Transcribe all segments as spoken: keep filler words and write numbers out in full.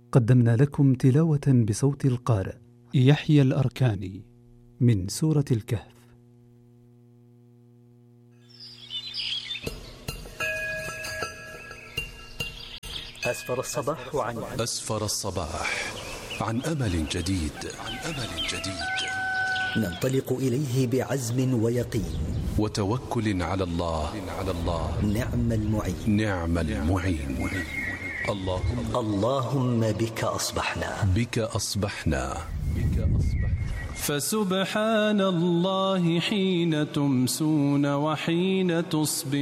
قدمنا لكم تلاوة بصوت القارئ يحيى الأركاني من سورة الكهف. أسفر الصباح عن أسفر الصباح عن أمل جديد عن أمل جديد ننطلق إليه بعزم ويقين وتوكل على الله على الله نعم المعين نعم المعين. اللهم اللهم بك أصبحنا بك أصبحنا بك أصبحنا فسبحان الله حين تمسون وحين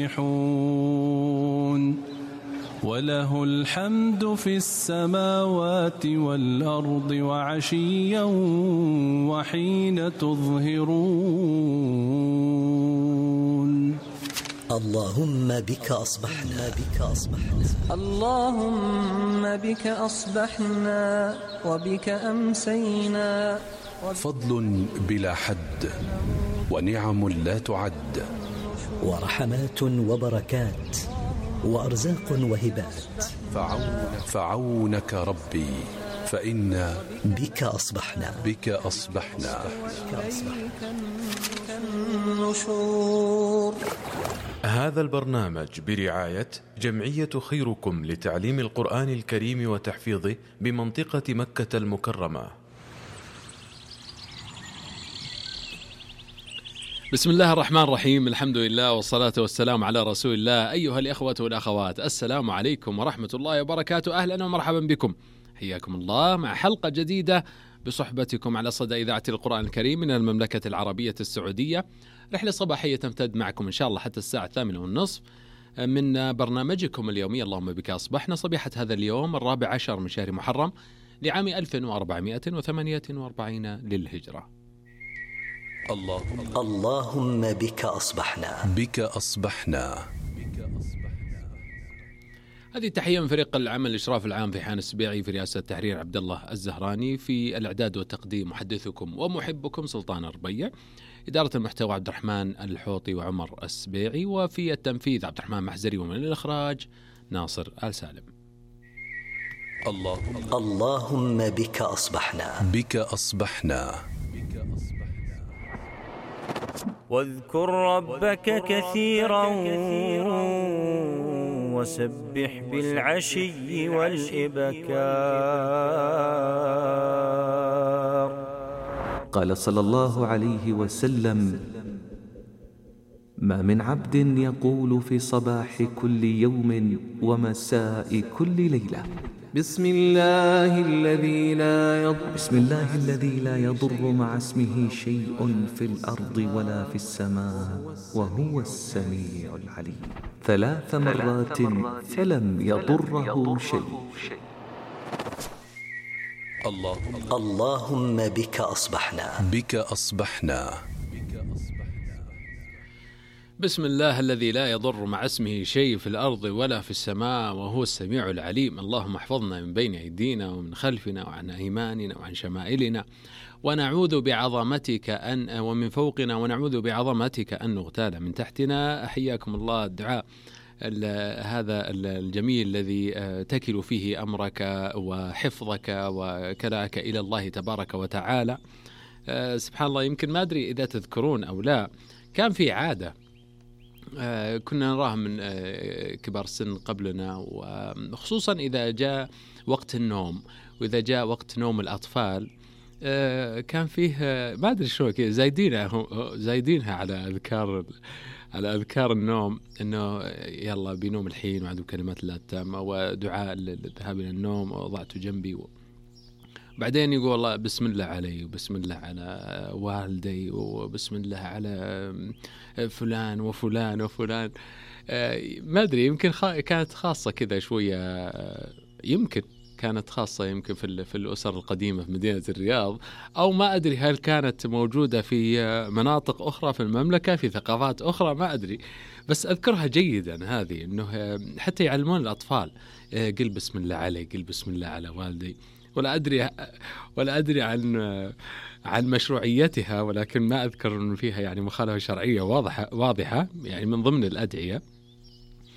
تصبحون وله الحمد في السماوات والأرض وعشيا وحين تظهرون. اللهم بك أصبحنا بك أصبحنا اللهم بك أصبحنا وبك أمسينا. فضل بلا حد ونعم لا تعد ورحمات وبركات وأرزاق وهبات فعونك, فعونك ربي فإنا بك أصبحنا بك أصبحنا النشور. هذا البرنامج برعاية جمعية خيركم لتعليم القرآن الكريم وتحفيظه بمنطقة مكة المكرمة. بسم الله الرحمن الرحيم، الحمد لله والصلاة والسلام على رسول الله. أيها الإخوة والأخوات، السلام عليكم ورحمة الله وبركاته. أهلا ومرحبا بكم، حياكم الله مع حلقة جديدة بصحبتكم على صدى إذاعة القرآن الكريم من المملكة العربية السعودية. رحلة صباحية تمتد معكم إن شاء الله حتى الساعة الثامنة والنصف من برنامجكم اليومي اللهم بك أصبحنا، صبيحة هذا اليوم الرابع عشر من شهر محرم لعام ألف وأربعمائة وثمانية وأربعين للهجرة. اللهم اللهم بك أصبحنا بك أصبحنا. هذه تحية من فريق العمل الإشراف العام في حان السبيعي، في رئاسة التحرير عبد الله الزهراني، في الإعداد والتقديم محدثكم ومحبكم سلطان الربيع، إدارة المحتوى عبد الرحمن الحوطي وعمر السبيعي، وفي التنفيذ عبد الرحمن محزري، ومن الإخراج ناصر آل سالم. اللهم اللهم بك أصبحنا بك أصبحنا. واذكر ربك كثيرا وسبح بالعشي والإبكار. قال صلى الله عليه وسلم: ما من عبد يقول في صباح كل يوم ومساء كل ليلة بسم الله الذي لا يضر بسم الله الذي لا يضر مع اسمه شيء في الأرض ولا في السماء وهو السميع العليم ثلاث مرات فلم يضره شيء. اللهم اللهم بك أصبحنا بك أصبحنا. بسم الله الذي لا يضر مع اسمه شيء في الأرض ولا في السماء وهو السميع العليم. اللهم احفظنا من بين أيدينا ومن خلفنا وعن أيماننا وعن شمائلنا، ونعوذ بعظمتك أن ومن فوقنا، ونعوذ بعظمتك أن نغتال من تحتنا. أحياكم الله. الدعاء هذا الجميل الذي تكل فيه أمرك وحفظك وكلاك إلى الله تبارك وتعالى. سبحان الله، يمكن ما أدري إذا تذكرون أو لا، كان في عادة آه كنا نراها من آه كبار السن قبلنا، وخصوصا إذا جاء وقت النوم وإذا جاء وقت نوم الأطفال آه كان فيه آه ما أدري شو كذا زايدينها زايدينها على أذكار على أذكار النوم، إنه يلا بينوم الحين وعدوا كلمات الله التامة ودعاء الذهاب إلى النوم ووضعته جنبي و... بعدين يقول الله بسم الله علي وبسم الله على والدي وبسم الله على فلان وفلان وفلان. ما أدري، يمكن كانت خاصة كذا شوية، يمكن كانت خاصة يمكن في في الأسر القديمة في مدينة الرياض، أو ما أدري هل كانت موجودة في مناطق أخرى في المملكة في ثقافات أخرى، ما أدري، بس أذكرها جيدا هذه، إنه حتى يعلمون الأطفال قل بسم الله علي، قل بسم الله على والدي. ولا أدري ولا أدري عن عن مشروعيتها، ولكن ما أذكر أن فيها يعني مخالفة شرعية واضحة واضحة يعني من ضمن الأدعية.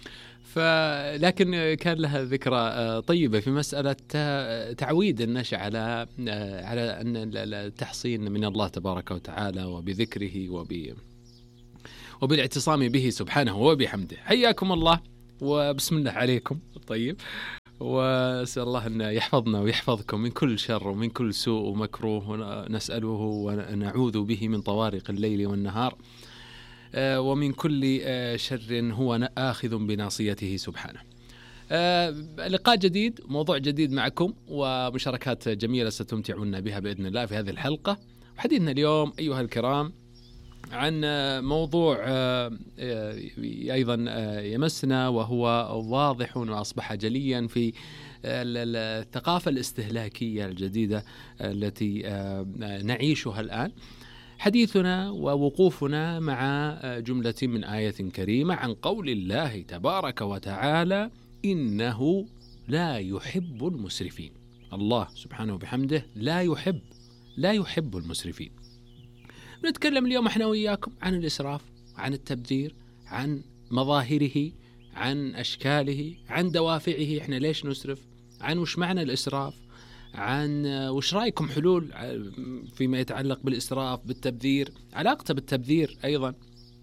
فلكن كان لها ذكرى طيبة في مسألة تعويد النشأ على على أن التحصين من الله تبارك وتعالى وبذكره وب وبالاعتصام به سبحانه وبحمده. حياكم الله وبسم الله عليكم. طيب، وأسأل الله أن يحفظنا ويحفظكم من كل شر ومن كل سوء ومكروه، ونسأله ونعوذ به من طوارق الليل والنهار ومن كل شر هو آخذ بناصيته سبحانه. لقاء جديد، موضوع جديد معكم، ومشاركات جميلة ستمتعون بها بإذن الله في هذه الحلقة. وحديثنا اليوم أيها الكرام عن موضوع أيضا يمسنا، وهو واضح وأصبح جليا في الثقافة الاستهلاكية الجديدة التي نعيشها الآن. حديثنا ووقوفنا مع جملة من آية كريمة عن قول الله تبارك وتعالى: إنه لا يحب المسرفين. الله سبحانه وبحمده لا يحب لا يحب المسرفين. نتكلم اليوم احنا وياكم عن الإسراف، عن التبذير، عن مظاهره، عن أشكاله، عن دوافعه، احنا ليش نسرف، عن وش معنى الإسراف، عن وش رأيكم حلول فيما يتعلق بالإسراف، بالتبذير، علاقته بالتبذير أيضا.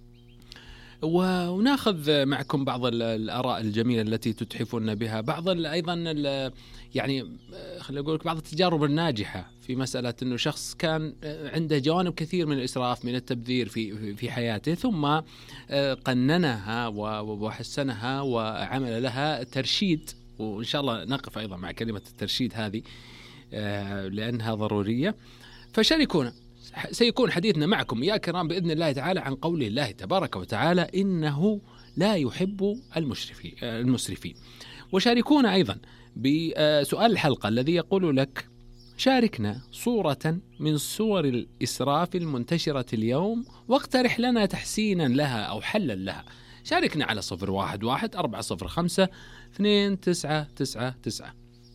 وناخذ معكم بعض الآراء الجميلة التي تتحفون بها، بعض أيضا يعني خلينا نقول بعض التجارب الناجحة في مسألة أنه شخص كان عنده جوانب كثير من الإسراف من التبذير في في حياته، ثم قننها وحسنها وعمل لها ترشيد. وإن شاء الله نقف أيضا مع كلمة الترشيد هذه لأنها ضرورية. فشاركونا، سيكون حديثنا معكم يا كرام بإذن الله تعالى عن قول الله تبارك وتعالى: إنه لا يحب المسرفين. وشاركونا أيضا بسؤال الحلقة الذي يقول لك: شاركنا صورة من صور الإسراف المنتشرة اليوم واقترح لنا تحسينا لها أو حلا لها. شاركنا على صفر واحد واحد أربعة صفر خمسة اثنين تسعة تسعة تسعة.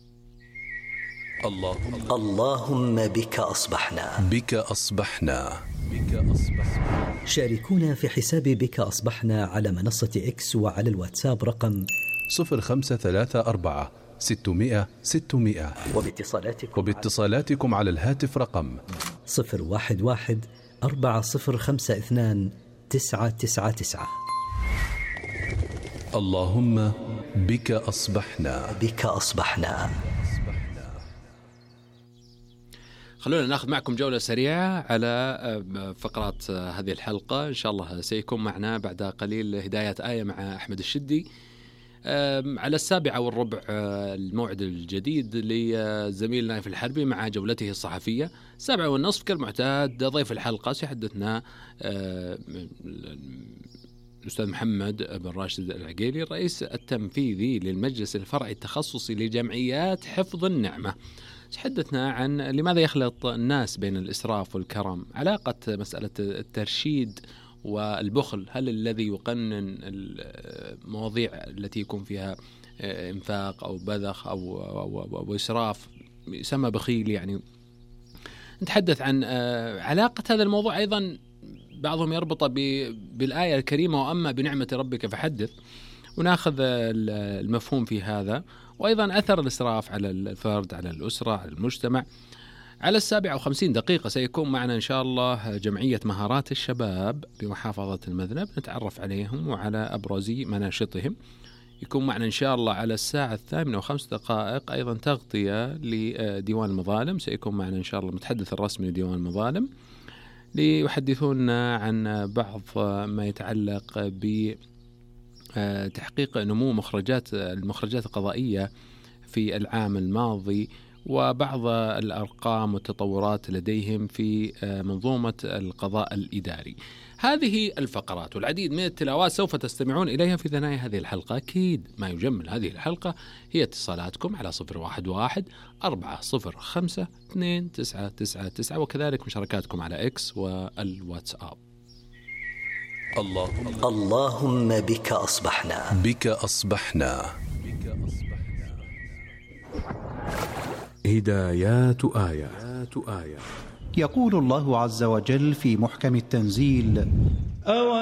اللهم اللهم بك أصبحنا بك أصبحنا بك أصبحنا. شاركونا في حساب بك أصبحنا على منصة إكس وعلى الواتساب رقم صفر خمسة ثلاثة أربعة ستمائة ستمائة، وباتصالاتكم وباتصالاتكم على الهاتف رقم صفر واحد واحد أربعة صفر خمسة اثنان تسعة تسعة تسعة. اللهم بك أصبحنا بك أصبحنا. خلونا ناخذ معكم جولة سريعة على فقرات هذه الحلقة. إن شاء الله سيكون معنا بعد قليل هداية آية مع أحمد الشدي. على السابعة والربع الموعد الجديد لزميل نايف الحربي مع جولته الصحفية. السابعة والنصف كالمعتاد ضيف الحلقة سيحدثنا الأستاذ محمد بن راشد العقيلي، الرئيس التنفيذي للمجلس الفرعي التخصصي لجمعيات حفظ النعمة. تحدثنا عن لماذا يخلط الناس بين الإسراف والكرم، علاقة مسألة الترشيد والبخل، هل الذي يقنن المواضيع التي يكون فيها إنفاق أو بذخ أو, أو, أو, أو إسراف يسمى بخيل؟ يعني نتحدث عن علاقة هذا الموضوع. أيضا بعضهم يربط بالآية الكريمة: وأما بنعمة ربك فحدث، وناخذ المفهوم في هذا، وأيضا أثر الإسراف على الفرد، على الأسرة، على المجتمع. على السابعة وخمسين دقيقة سيكون معنا إن شاء الله جمعية مهارات الشباب بمحافظة المذنب، نتعرف عليهم وعلى أبرز مناشطهم. يكون معنا إن شاء الله على الساعة الثامنة وخمس دقائق أيضا تغطية لديوان المظالم، سيكون معنا إن شاء الله المتحدث الرسمي لديوان المظالم ليحدثونا عن بعض ما يتعلق بتحقيق نمو مخرجات المخرجات القضائية في العام الماضي، وبعض الأرقام والتطورات لديهم في منظومة القضاء الإداري. هذه الفقرات والعديد من التلاوات سوف تستمعون إليها في ثنايا هذه الحلقة. أكيد ما يجمل هذه الحلقة هي اتصالاتكم على صفر واحد واحد أربعة صفر خمسة اثنين تسعة تسعة تسعة، وكذلك مشاركاتكم على إكس والواتساب. اللهم اللهم بك أصبحنا بك أصبحنا بك أصبحنا. هدايات آية. يقول الله عز وجل في محكم التنزيل: